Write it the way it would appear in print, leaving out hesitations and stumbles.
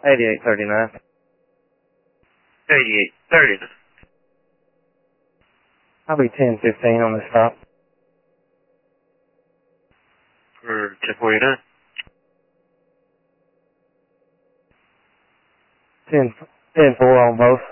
8839. 8830. I'll be 1015 on the stop. For 1049. 10-4 on both.